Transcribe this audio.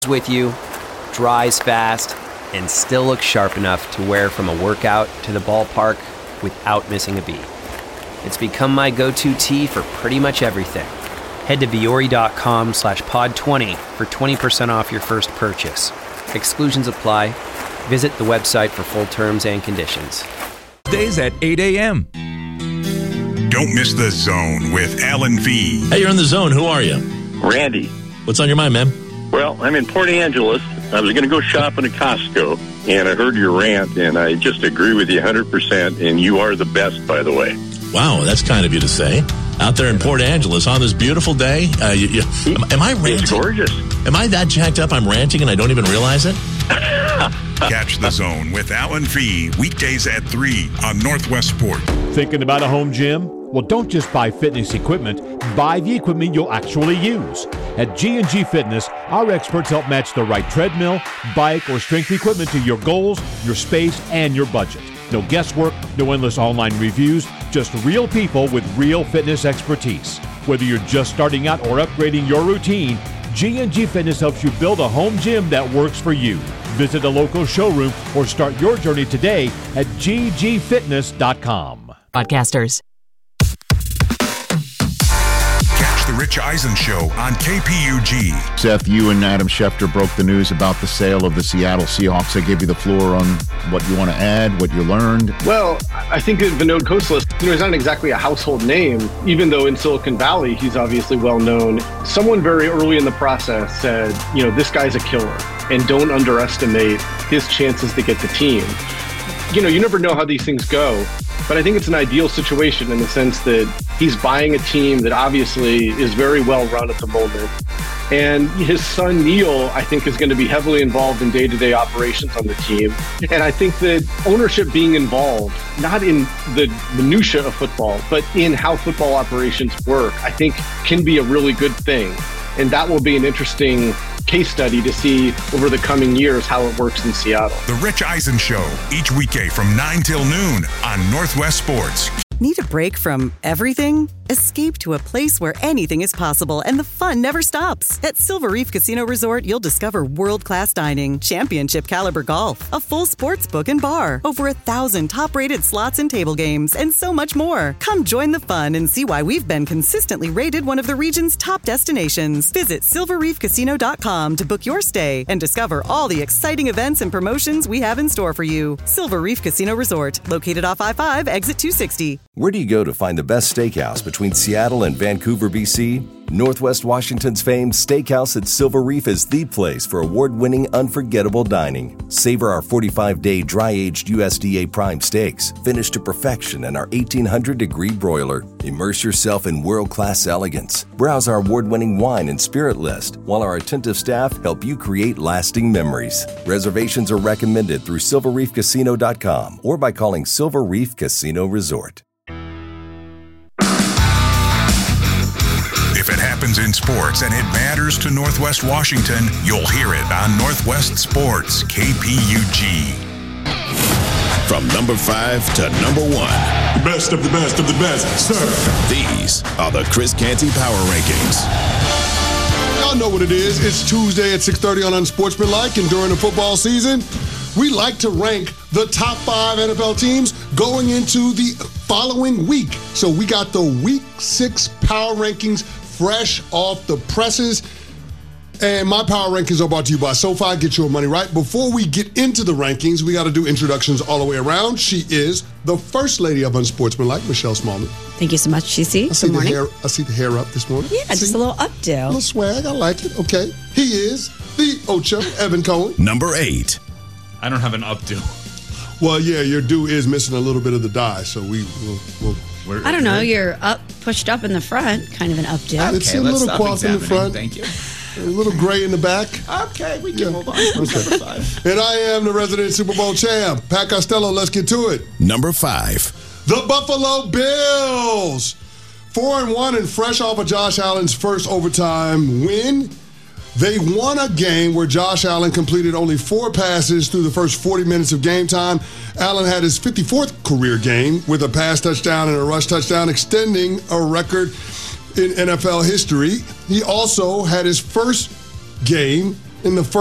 with you, dries fast, and still looks sharp enough to wear from a workout to the ballpark without missing a beat. It's become my go-to tee for pretty much everything. Head to Vuori.com/pod20 for 20% off your first purchase. Exclusions apply. Visit the website for full terms and conditions. Days at 8 a.m. Don't miss The Zone with Alan V. Hey, you're in The Zone. Who are you? Randy. What's on your mind, man? Well, I'm in Port Angeles. I was going to go shopping at Costco, and I heard your rant, and I just agree with you 100%, and you are the best, by the way. Wow, that's kind of you to say. Out there in Port Angeles on this beautiful day. Am I ranting? It's gorgeous. Am I that jacked up I'm ranting and I don't even realize it? Catch The Zone with Alan V. Weekdays at 3 on Northwest Sport. Thinking about a home gym? Well, don't just buy fitness equipment. Buy the equipment you'll actually use. At G&G Fitness, our experts help match the right treadmill, bike, or strength equipment to your goals, your space, and your budget. No guesswork, no endless online reviews, just real people with real fitness expertise. Whether you're just starting out or upgrading your routine, G&G Fitness helps you build a home gym that works for you. Visit a local showroom or start your journey today at ggfitness.com. Podcasters. Catch The Rich Eisen Show on KPUG. Seth, you and Adam Schefter broke the news about the sale of the Seattle Seahawks. I gave you the floor on what you want to add, what you learned. Well, I think that Vinod Khosla, he's not exactly a household name, even though in Silicon Valley, he's obviously well known. Someone very early in the process said, this guy's a killer, and don't underestimate his chances to get the team. You never know how these things go, but I think it's an ideal situation in the sense that he's buying a team that obviously is very well run at the moment. And his son, Neil, I think is going to be heavily involved in day-to-day operations on the team. And I think that ownership being involved, not in the minutia of football, but in how football operations work, I think can be a really good thing. And that will be an interesting case study to see over the coming years how it works in Seattle. The Rich Eisen Show, each weekday from 9 till noon on Northwest Sports. Need a break from everything? Escape to a place where anything is possible and the fun never stops. At Silver Reef Casino Resort, you'll discover world-class dining, championship caliber golf, a full sports book and bar, over 1,000 top-rated slots and table games, and so much more. Come join the fun and see why we've been consistently rated one of the region's top destinations. Visit silverreefcasino.com to book your stay and discover all the exciting events and promotions we have in store for you. Silver Reef Casino Resort, located off I-5, exit 260. Where do you go to find the best steakhouse between Seattle and Vancouver, BC? Northwest Washington's famed Steakhouse at Silver Reef is the place for award-winning, unforgettable dining. Savor our 45-day dry-aged USDA prime steaks, finished to perfection in our 1,800-degree broiler. Immerse yourself in world-class elegance. Browse our award-winning wine and spirit list, while our attentive staff help you create lasting memories. Reservations are recommended through silverreefcasino.com or by calling Silver Reef Casino Resort. If it happens in sports and it matters to Northwest Washington, you'll hear it on Northwest Sports, KPUG. From number 5 to number 1. The best of the best of the best, sir. These are the Chris Canty Power Rankings. Y'all know what it is. It's Tuesday at 6:30 on Unsportsmanlike, and during the football season, we like to rank the top 5 NFL teams going into the following week. So we got the Week 6 Power Rankings fresh off the presses. And my power rankings are brought to you by SoFi. Get your money right. Before we get into the rankings, we got to do introductions all the way around. She is the first lady of Unsportsmanlike, Michelle Smallman. Thank you so much, GC. I see the hair up this morning. Yeah, just a little updo. A little swag. I like it. Okay. He is the Ocha, Evan Cohen. Number 8. I don't have an updo. Well, yeah, your do is missing a little bit of the dye, so we'll I don't know. You're pushed up in the front, kind of an updo. Okay, it's a little coif in the front. Thank you. A little gray in the back. Okay, we can move on. Okay. 5. And I am the resident Super Bowl champ, Pat Costello. Let's get to it. Number 5. The Buffalo Bills. 4-1 and fresh off of Josh Allen's first overtime win. They won a game where Josh Allen completed only 4 passes through the first 40 minutes of game time. Allen had his 54th career game with a pass touchdown and a rush touchdown, extending a record in NFL history. He also had his first game in the first